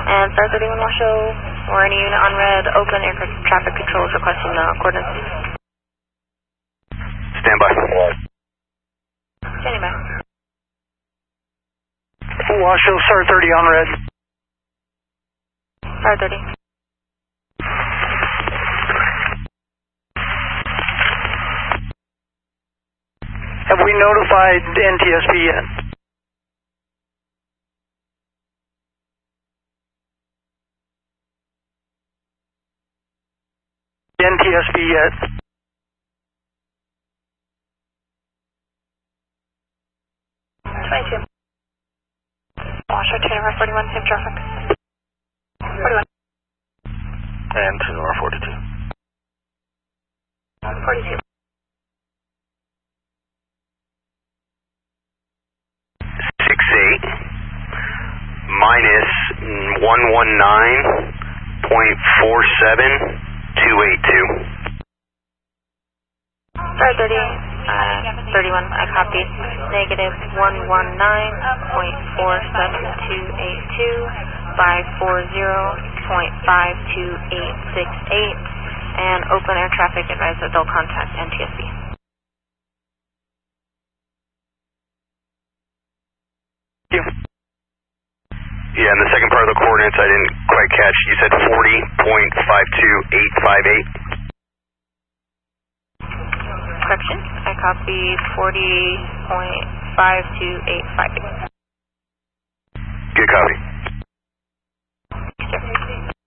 And Star 31 Washoe, or any unit on red, open air traffic control is requesting coordinates. Stand by. Standing by. Washoe, Star 30 on red. Star 30. Have we notified NTSB yet? NTSB yet? Washoe, Turner 41, same traffic. 41. And Turner 42. 42. 68 minus 119.47282. Star 30, 31, I copy. Negative 119.47282 by 40.52868. And open air traffic advised that they'll contact NTSB. Yeah, and the second part of the coordinates I didn't quite catch. You said 40.52858? Correction, I copy 40.52858. Good copy.